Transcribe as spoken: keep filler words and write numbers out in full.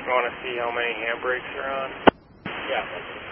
You want to see how many handbrakes are on? Yeah.